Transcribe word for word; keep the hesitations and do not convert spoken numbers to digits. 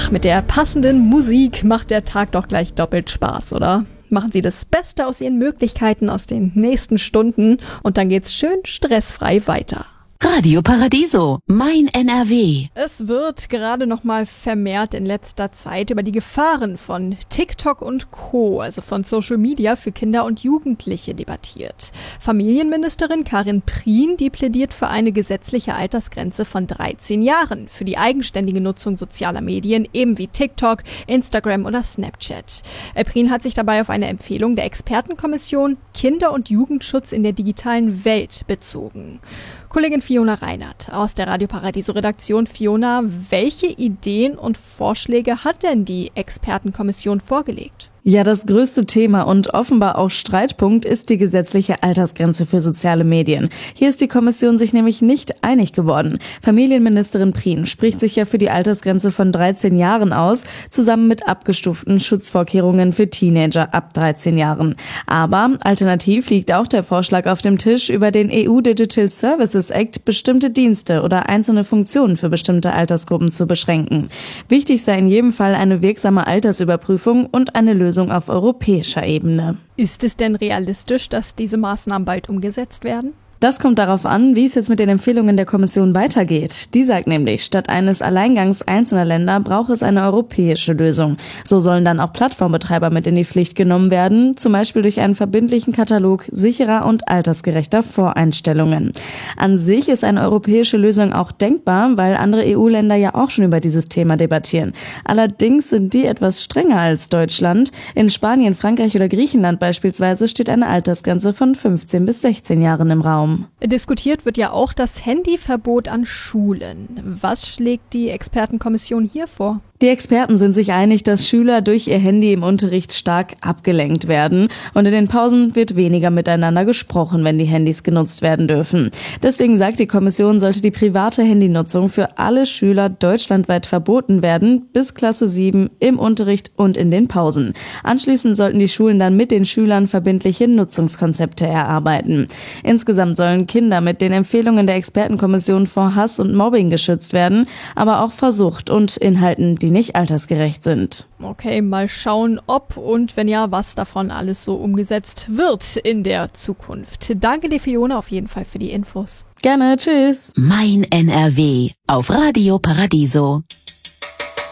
Ach, mit der passenden Musik macht der Tag doch gleich doppelt Spaß, oder? Machen Sie das Beste aus Ihren Möglichkeiten aus den nächsten Stunden und dann geht's schön stressfrei weiter. Radio Paradiso, mein N R W. Es wird gerade noch mal vermehrt in letzter Zeit über die Gefahren von TikTok und Co., also von Social Media für Kinder und Jugendliche debattiert. Familienministerin Karin Prien, die plädiert für eine gesetzliche Altersgrenze von dreizehn Jahren für die eigenständige Nutzung sozialer Medien, eben wie TikTok, Instagram oder Snapchat. Prien hat sich dabei auf eine Empfehlung der Expertenkommission Kinder- und Jugendschutz in der digitalen Welt bezogen. Kollegin Fiona Reinhardt aus der Radio Paradiso Redaktion. Fiona, welche Ideen und Vorschläge hat denn die Expertenkommission vorgelegt? Ja, das größte Thema und offenbar auch Streitpunkt ist die gesetzliche Altersgrenze für soziale Medien. Hier ist die Kommission sich nämlich nicht einig geworden. Familienministerin Prien spricht sich ja für die Altersgrenze von dreizehn Jahren aus, zusammen mit abgestuften Schutzvorkehrungen für Teenager ab dreizehn Jahren. Aber alternativ liegt auch der Vorschlag auf dem Tisch, über den E U Digital Services Act bestimmte Dienste oder einzelne Funktionen für bestimmte Altersgruppen zu beschränken. Wichtig sei in jedem Fall eine wirksame Altersüberprüfung und eine Lösung auf europäischer Ebene. Ist es denn realistisch, dass diese Maßnahmen bald umgesetzt werden? Das kommt darauf an, wie es jetzt mit den Empfehlungen der Kommission weitergeht. Die sagt nämlich, statt eines Alleingangs einzelner Länder braucht es eine europäische Lösung. So sollen dann auch Plattformbetreiber mit in die Pflicht genommen werden, zum Beispiel durch einen verbindlichen Katalog sicherer und altersgerechter Voreinstellungen. An sich ist eine europäische Lösung auch denkbar, weil andere E U-Länder ja auch schon über dieses Thema debattieren. Allerdings sind die etwas strenger als Deutschland. In Spanien, Frankreich oder Griechenland beispielsweise steht eine Altersgrenze von fünfzehn bis sechzehn Jahren im Raum. Diskutiert wird ja auch das Handyverbot an Schulen. Was schlägt die Expertenkommission hier vor? Die Experten sind sich einig, dass Schüler durch ihr Handy im Unterricht stark abgelenkt werden und in den Pausen wird weniger miteinander gesprochen, wenn die Handys genutzt werden dürfen. Deswegen sagt die Kommission, sollte die private Handynutzung für alle Schüler deutschlandweit verboten werden, bis Klasse sieben im Unterricht und in den Pausen. Anschließend sollten die Schulen dann mit den Schülern verbindliche Nutzungskonzepte erarbeiten. Insgesamt sollen Kinder mit den Empfehlungen der Expertenkommission vor Hass und Mobbing geschützt werden, aber auch vor Sucht und Inhalten, die nicht altersgerecht sind. Okay, mal schauen, ob und wenn ja, was davon alles so umgesetzt wird in der Zukunft. Danke dir, Fiona, auf jeden Fall für die Infos. Gerne, tschüss. Mein N R W auf Radio Paradiso.